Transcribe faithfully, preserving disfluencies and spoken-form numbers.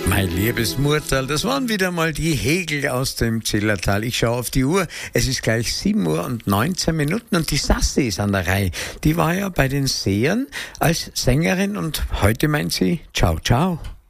Mein liebes Murtal, das waren wieder mal die Hegel aus dem Zillertal. Ich schaue auf die Uhr, es ist gleich sieben Uhr und neunzehn Minuten und die Sassi ist an der Reihe. Die war ja bei den Sehern als Sängerin und heute meint sie Ciao, ciao.